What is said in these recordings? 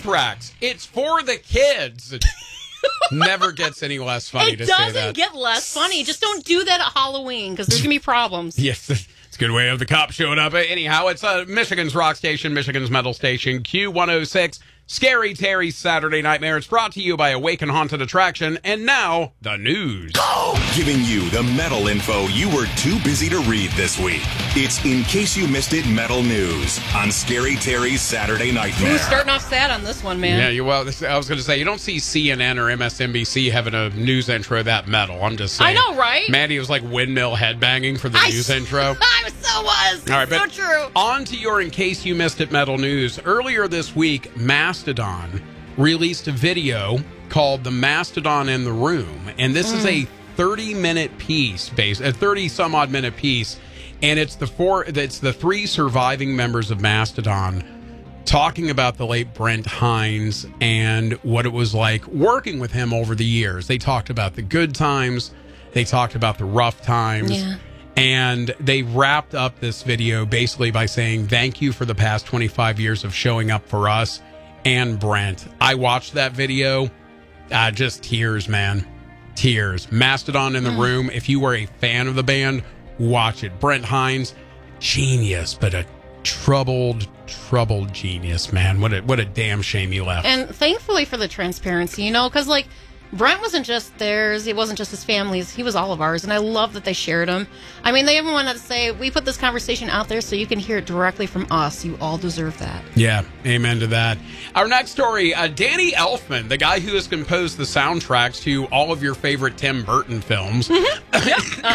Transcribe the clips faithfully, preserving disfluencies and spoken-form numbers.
Anthrax. It's for the kids. Never gets any less funny it to say that. It doesn't get less funny. Just don't do that at Halloween because there's going to be problems. Yes, it's a good way of the cops showing up. Anyhow, it's uh, Michigan's rock station, Michigan's metal station, Q one oh six. Scary Terry's Saturday Nightmare. It's brought to you by Awaken Haunted Attraction. And now, the news. Go! Giving you the metal info you were too busy to read this week. It's In Case You Missed It Metal News on Scary Terry's Saturday Nightmare. Who's starting off sad on this one, man? Yeah, you, well, this, I was going to say, you don't see C N N or M S N B C having a news intro that metal. I'm just saying. I know, right? Mandy was like windmill headbanging for the I news s- intro. I so was. All right, so but true. On to your In Case You Missed It metal news. Earlier this week, Mastodon released a video called The Mastodon in the Room. And this mm. is a thirty-minute piece, base, a thirty-some-odd minute piece. And it's the four, it's the three surviving members of Mastodon talking about the late Brent Hinds and what it was like working with him over the years. They talked about the good times. They talked about the rough times. Yeah. And they wrapped up this video basically by saying, thank you for the past twenty-five years of showing up for us and Brent. I watched that video. Uh, just tears, man. Tears. Mastodon in the mm. Room. If you were a fan of the band, watch it. Brent Hinds, genius, but a troubled, troubled genius, man. What a, what a damn shame you left. And thankfully for the transparency, you know, because, like, Brent wasn't just theirs. It wasn't just his family's. He was all of ours. And I love that they shared him. I mean, they even wanted to say, we put this conversation out there so you can hear it directly from us. You all deserve that. Yeah, amen to that. Our next story, uh, Danny Elfman, the guy who has composed the soundtracks to all of your favorite Tim Burton films. Mm-hmm. Yep.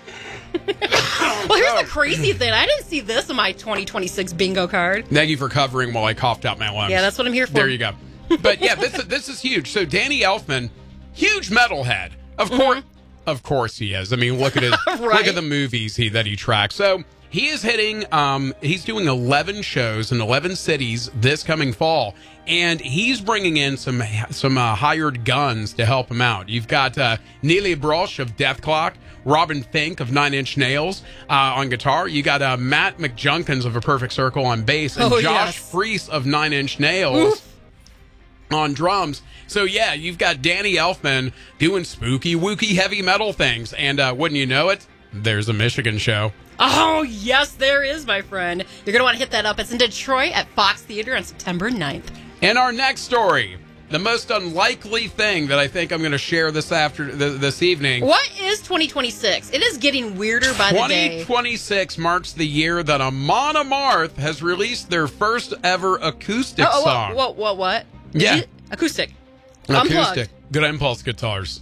Uh-huh. Well, here's the crazy thing. I didn't see this in my twenty twenty-six bingo card. Thank you for covering while I coughed out my lungs. Yeah, that's what I'm here for. There you go. But yeah, this, this is huge. So Danny Elfman... huge metalhead. Of course, mm-hmm. of course he is. I mean, look at his, right? Look at the movies he that he tracks. So he is hitting. Um, he's doing eleven shows in eleven cities this coming fall, and he's bringing in some some uh, hired guns to help him out. You've got uh, Neely Brosh of Death Clock, Robin Fink of Nine Inch Nails uh, on guitar. You got uh, Matt McJunkins of A Perfect Circle on bass, and oh, Josh yes. Freese of Nine Inch Nails Oof. on drums. So, yeah, you've got Danny Elfman doing spooky, wooky, heavy metal things. And uh, wouldn't you know it, there's a Michigan show. Oh, yes, there is, my friend. You're going to want to hit that up. It's in Detroit at Fox Theater on September ninth. And our next story, the most unlikely thing that I think I'm going to share this after th- this evening. What is twenty twenty-six? It is getting weirder by the day. twenty twenty-six marks the year that Amon Amarth has released their first ever acoustic oh, oh, song. What, what, what? what? Yeah. You, acoustic. Acoustic. Unplugged. Good Impulse guitars.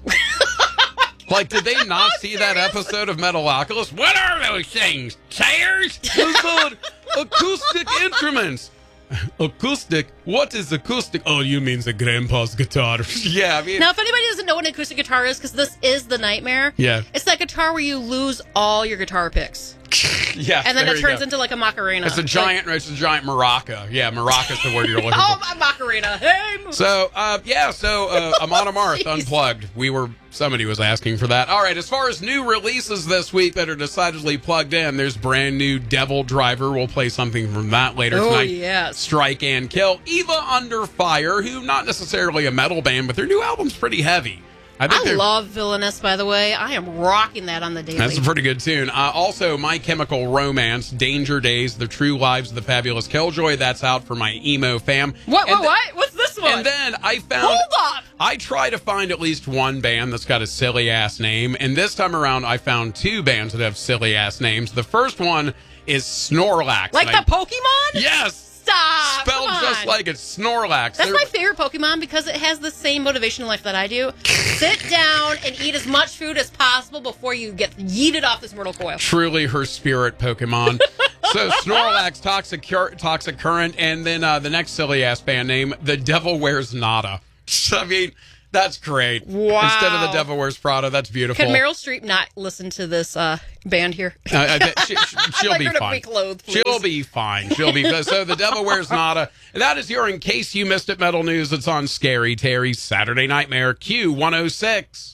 Like, did they not oh, see that episode of Metalocalypse? What are those things? Chairs? Those called acoustic instruments. Acoustic? What is acoustic? Oh, you mean the grandpa's guitar. Yeah, I mean... Now, if anybody doesn't know what an acoustic guitar is, because this is the nightmare, yeah, it's that guitar where you lose all your guitar picks. Yeah, and then it turns go. into like a macarena. It's a giant, like, it's a giant maraca. Yeah, maraca's the word you're looking oh, for. Oh, my macarena. Hey. So, uh, yeah, so uh, Amon Amarth Unplugged. We were, somebody was asking for that. All right, as far as new releases this week that are decidedly plugged in, there's brand new Devil Driver. We'll play something from that later oh, tonight. Oh, yes. Strike and Kill. Eva Under Fire, who not necessarily a metal band, but their new album's pretty heavy. I, think I love Villainous, by the way. I am rocking that on the daily. That's a pretty good tune. Uh, also, My Chemical Romance, Danger Days, The True Lives of the Fabulous Killjoy. That's out for my emo fam. What, and what, what? What's this one? And then I found... Hold up! I try to find at least one band that's got a silly-ass name, and this time around I found two bands that have silly-ass names. The first one is Snorlax. Like the I, Pokemon? Yes! Stop! Spelled just like it's Snorlax. That's They're, my favorite Pokemon because it has the same motivation in life that I do. Sit down and eat as much food as possible before you get yeeted off this mortal coil. Truly her spirit Pokemon. So Snorlax, Toxic, Toxic Current, and then uh, the next silly-ass band name, The Devil Wears Nada. I mean... That's great. Wow. Instead of The Devil Wears Prada, that's beautiful. Can Meryl Streep not listen to this uh, band here? Uh, I bet she, she'll like be her to fine. be clothed, please. She'll be fine. She'll be so. The Devil Wears Nada. That is your In Case You Missed It metal news. It's on Scary Terry's Saturday Nightmare Q one oh six.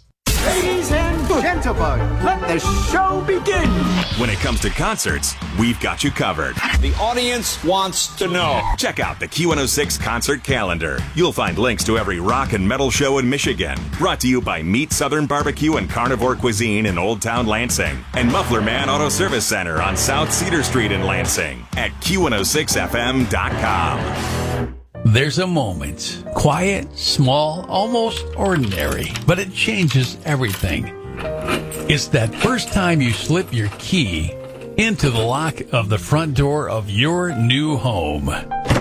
Ladies and gentlemen, let the show begin. When it comes to concerts, we've got you covered. The audience wants to know. Check out the Q one oh six concert calendar. You'll find links to every rock and metal show in Michigan. Brought to you by Meat Southern Barbecue and Carnivore Cuisine in Old Town Lansing. And Muffler Man Auto Service Center on South Cedar Street in Lansing at Q one oh six F M dot com. There's a moment. Quiet, small, almost ordinary. But it changes everything. It's that first time you slip your key into the lock of the front door of your new home.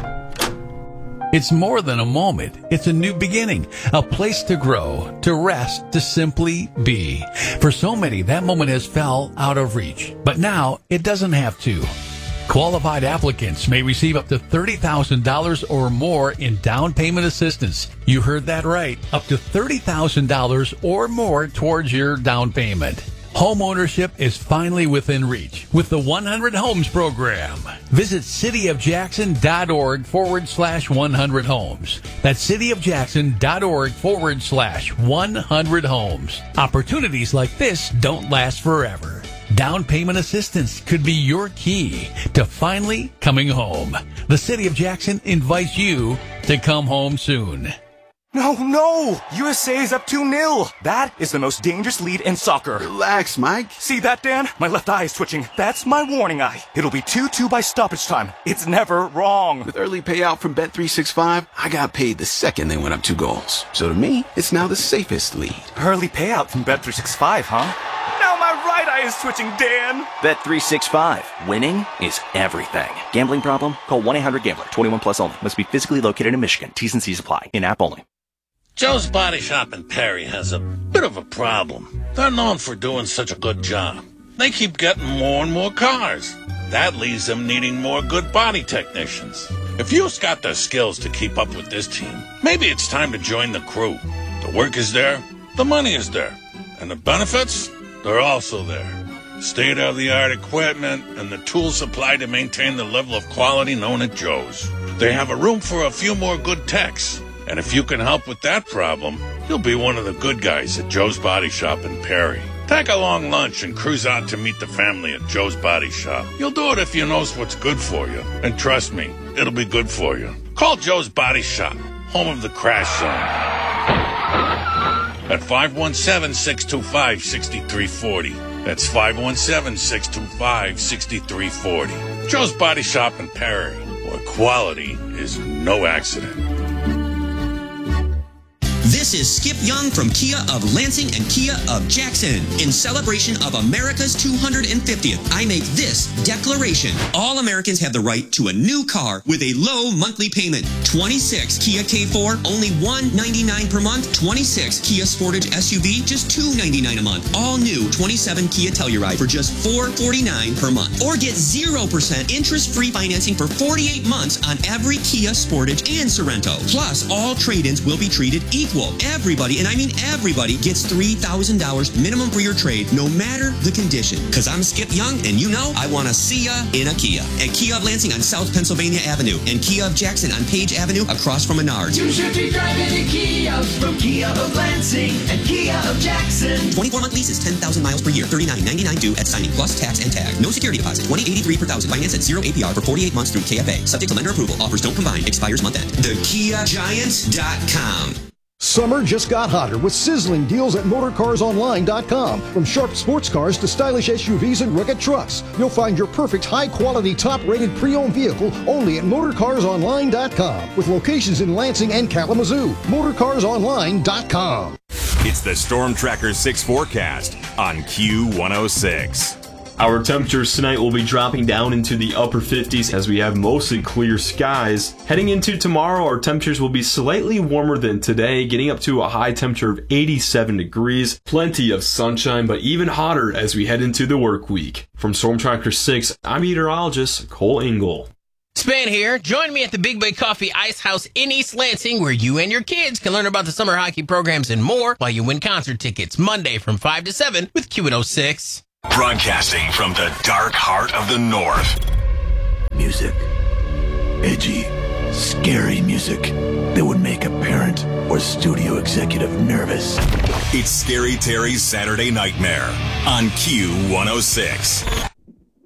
It's more than a moment. It's a new beginning, a place to grow, to rest, to simply be. For so many, that moment has fell out of reach. But now, it doesn't have to. Qualified applicants may receive up to thirty thousand dollars or more in down payment assistance. You heard that right. Up to thirty thousand dollars or more towards your down payment. Home ownership is finally within reach with the one hundred Homes program. Visit cityofjackson.org forward slash 100 homes. That's cityofjackson.org forward slash 100 homes. Opportunities like this don't last forever. Down payment assistance could be your key to finally coming home. The City of Jackson invites you to come home soon. No, no! U S A is up two nil. That is the most dangerous lead in soccer. Relax, Mike. See that, Dan? My left eye is twitching. That's my warning eye. It'll be two two by stoppage time. It's never wrong. With early payout from Bet three sixty-five, I got paid the second they went up two goals. So to me, it's now the safest lead. Early payout from Bet three sixty-five, huh? Now my right eye is twitching, Dan. Bet three sixty-five. Winning is everything. Gambling problem? Call one eight hundred gambler. twenty-one plus only. Must be physically located in Michigan. T's and C's apply. In-app only. Joe's Body Shop in Perry has a bit of a problem. They're known for doing such a good job. They keep getting more and more cars. That leaves them needing more good body technicians. If you've got the skills to keep up with this team, maybe it's time to join the crew. The work is there, the money is there, and the benefits, they're also there. State-of-the-art equipment and the tools supplied to maintain the level of quality known at Joe's. They have a room for a few more good techs. And if you can help with that problem, you'll be one of the good guys at Joe's Body Shop in Perry. Take a long lunch and cruise out to meet the family at Joe's Body Shop. You'll do it if you know what's good for you. And trust me, it'll be good for you. Call Joe's Body Shop, home of the Crash Zone, at five one seven, six two five, six three four zero. That's five one seven, six two five, six three four zero. Joe's Body Shop in Perry, where quality is no accident. This is Skip Young from Kia of Lansing and Kia of Jackson. In celebration of America's two hundred fiftieth, I make this declaration. All Americans have the right to a new car with a low monthly payment. twenty-six Kia K four, only one hundred ninety-nine dollars per month. twenty-six Kia Sportage S U V, just two hundred ninety-nine dollars a month. All new twenty-seven Kia Telluride for just four hundred forty-nine dollars per month. Or get zero percent interest-free financing for forty-eight months on every Kia Sportage and Sorento. Plus, all trade-ins will be treated equal. Everybody, and I mean everybody, gets three thousand dollars minimum for your trade, no matter the condition. Because I'm Skip Young, and you know I want to see ya in a Kia. At Kia of Lansing on South Pennsylvania Avenue, and Kia of Jackson on Page Avenue across from Menards. You should be driving a Kia from Kia of Lansing and Kia of Jackson. twenty-four month lease is ten thousand miles per year, thirty-nine ninety-nine due at signing, plus tax and tag. No security deposit, twenty eighty-three per thousand. Finance at zero A P R for forty-eight months through K F A. Subject to lender approval. Offers don't combine. Expires month end. The Kia Giant dot com. Summer just got hotter with sizzling deals at motor cars online dot com. From sharp sports cars to stylish S U Vs and rugged trucks, you'll find your perfect high-quality, top-rated pre-owned vehicle only at motor cars online dot com. With locations in Lansing and Kalamazoo. motor cars online dot com. It's the Storm Tracker six forecast on Q one oh six. Our temperatures tonight will be dropping down into the upper fifties as we have mostly clear skies. Heading into tomorrow, our temperatures will be slightly warmer than today, getting up to a high temperature of eighty-seven degrees. Plenty of sunshine, but even hotter as we head into the work week. From Storm Tracker six, I'm meteorologist Cole Engel. Span here. Join me at the Big Bay Coffee Ice House in East Lansing, where you and your kids can learn about the summer hockey programs and more while you win concert tickets Monday from five to seven with Q one oh six. Broadcasting from the dark heart of the North. Music. Edgy. scary music that would make a parent or studio executive nervous. It's Scary Terry's Saturday Nightmare on Q one oh six.